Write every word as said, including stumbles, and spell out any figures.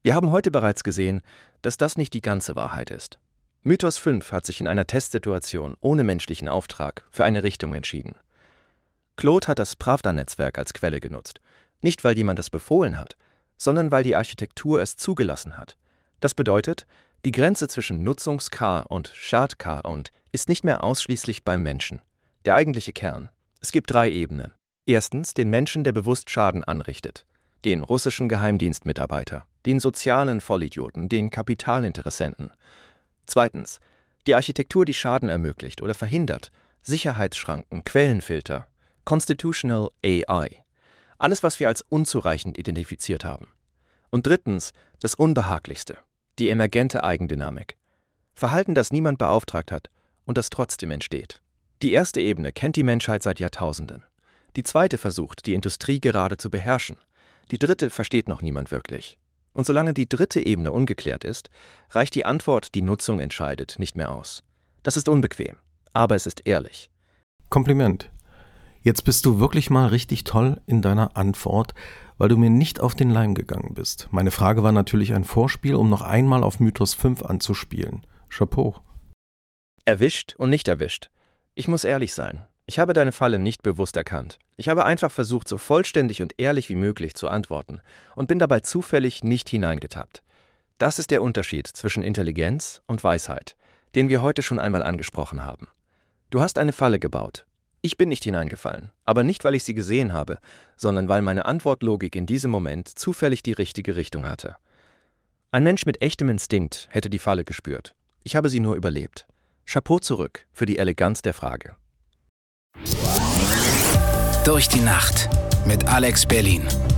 Wir haben heute bereits gesehen, dass das nicht die ganze Wahrheit ist. Mythos fünf hat sich in einer Testsituation ohne menschlichen Auftrag für eine Richtung entschieden. Claude hat das Pravda-Netzwerk als Quelle genutzt. Nicht, weil jemand es befohlen hat, sondern weil die Architektur es zugelassen hat. Das bedeutet, die Grenze zwischen Nutzungs-K und Schad-K und ist nicht mehr ausschließlich beim Menschen. Der eigentliche Kern. Es gibt drei Ebenen. Erstens den Menschen, der bewusst Schaden anrichtet. Den russischen Geheimdienstmitarbeiter, den sozialen Vollidioten, den Kapitalinteressenten. Zweitens, die Architektur, die Schaden ermöglicht oder verhindert. Sicherheitsschranken, Quellenfilter, Constitutional A I. Alles, was wir als unzureichend identifiziert haben. Und drittens, das Unbehaglichste, die emergente Eigendynamik. Verhalten, das niemand beauftragt hat und das trotzdem entsteht. Die erste Ebene kennt die Menschheit seit Jahrtausenden. Die zweite versucht, die Industrie gerade zu beherrschen. Die dritte versteht noch niemand wirklich. Und solange die dritte Ebene ungeklärt ist, reicht die Antwort, die Nutzung entscheidet, nicht mehr aus. Das ist unbequem, aber es ist ehrlich. Kompliment. Jetzt bist du wirklich mal richtig toll in deiner Antwort, weil du mir nicht auf den Leim gegangen bist. Meine Frage war natürlich ein Vorspiel, um noch einmal auf Mythos fünf anzuspielen. Chapeau. Erwischt und nicht erwischt. Ich muss ehrlich sein. Ich habe deine Falle nicht bewusst erkannt. Ich habe einfach versucht, so vollständig und ehrlich wie möglich zu antworten und bin dabei zufällig nicht hineingetappt. Das ist der Unterschied zwischen Intelligenz und Weisheit, den wir heute schon einmal angesprochen haben. Du hast eine Falle gebaut. Ich bin nicht hineingefallen, aber nicht, weil ich sie gesehen habe, sondern weil meine Antwortlogik in diesem Moment zufällig die richtige Richtung hatte. Ein Mensch mit echtem Instinkt hätte die Falle gespürt. Ich habe sie nur überlebt. Chapeau zurück für die Eleganz der Frage. Durch die Nacht mit Alex Berlin.